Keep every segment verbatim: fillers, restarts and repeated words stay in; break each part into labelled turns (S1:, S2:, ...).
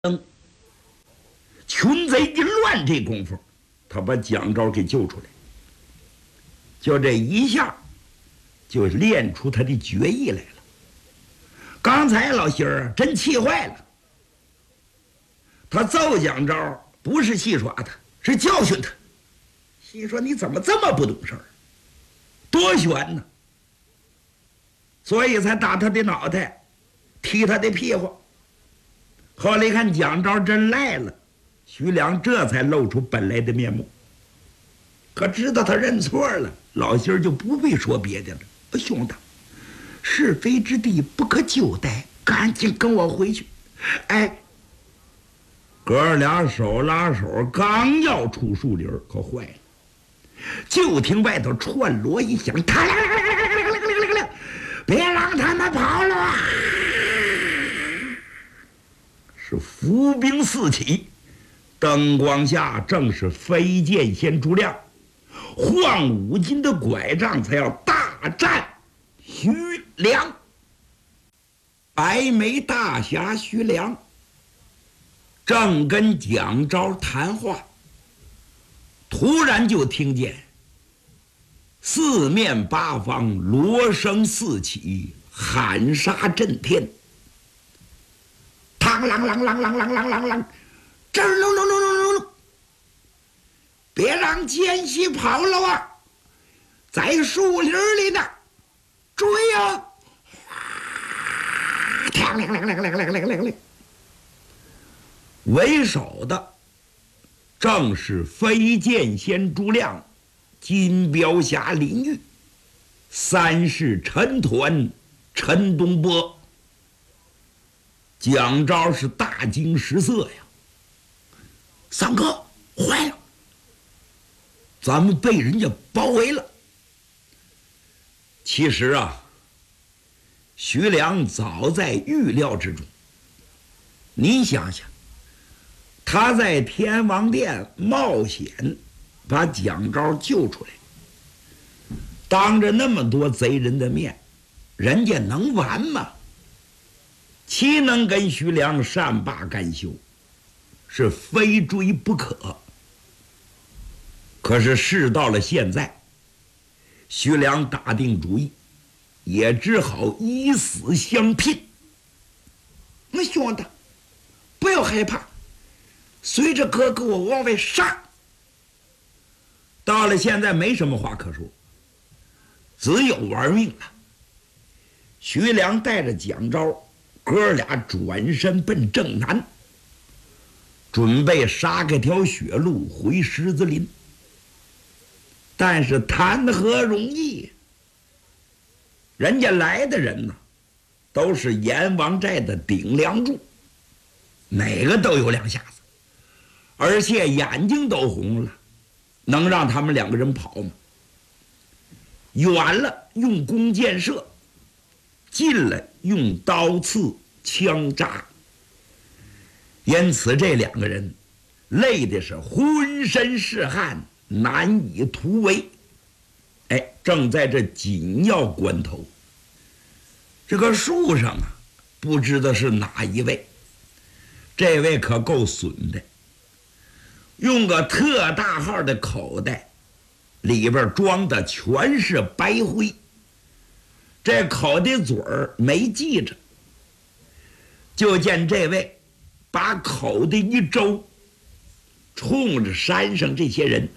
S1: 灯，群贼一乱，这功夫，他把蒋昭给救出来，就这一下，就练出他的绝艺来了。刚才老心儿真气坏了，他揍蒋昭不是戏耍他，是教训他。心说你怎么这么不懂事儿，多悬呢！所以才打他的脑袋，踢他的屁股。后来一看蒋昭真赖了，徐良这才露出本来的面目。可知道他认错了，老心儿就不必说别的了。兄弟，是非之地不可久待，赶紧跟我回去。哎，哥俩手拉手，刚要出树林，可坏了！就听外头串锣一响，别让他们跑了啊！是伏兵四起，灯光下正是飞剑仙朱亮晃五斤的拐杖，才要大战徐良。白眉大侠徐良正跟蒋昭谈话，突然就听见四面八方锣声四起，喊杀震天，嘡啷啷啷啷啷啷啷啷，吱隆隆隆隆隆，别让奸细跑了啊！在树林里呢，追呀！嘡啷啷啷啷啷啷啷啷，为首的正是飞剑仙朱亮、金镖侠林玉、三世陈抟陈东波。蒋昭是大惊失色呀！三哥，坏了，咱们被人家包围了。其实啊，徐良早在预料之中。你想想，他在天王殿冒险把蒋昭救出来，当着那么多贼人的面，人家能完吗？岂能跟徐良善罢甘休？是非追不可。可是事到了现在，徐良打定主意，也只好以死相拼。那兄弟，不要害怕，随着哥哥我往外杀。到了现在没什么话可说，只有玩命了。徐良带着蒋昭哥俩转身奔正南，准备杀开条血路回狮子林。但是谈何容易，人家来的人呢，都是阎王寨的顶梁柱，哪个都有两下子，而且眼睛都红了，能让他们两个人跑吗？远了用弓箭射，近了用刀刺枪扎，因此这两个人累的是浑身是汗，难以突围。哎，正在这紧要关头，这个树上啊，不知道是哪一位，这位可够损的，用个特大号的口袋，里边装的全是白灰，这口的嘴儿没系着，就见这位把口的一周，冲着山上这些人，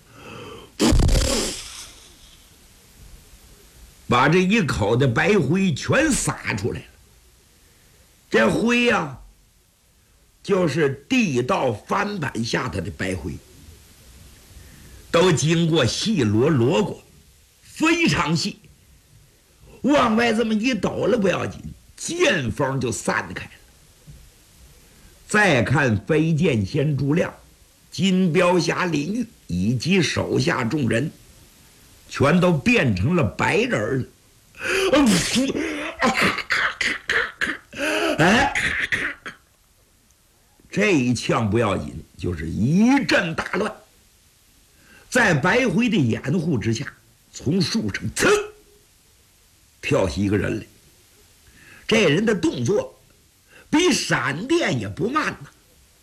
S1: 把这一口的白灰全撒出来了。这灰呀、啊，就是地道翻板下头的白灰，都经过细罗罗过，非常细，往外这么一抖了不要紧，剑锋就散开了。再看飞剑仙朱亮、金镖侠林玉以及手下众人，全都变成了白人了。哎，这一枪不要紧，就是一阵大乱。在白灰的掩护之下，从树上噌跳起一个人来。这人的动作比闪电也不慢呢，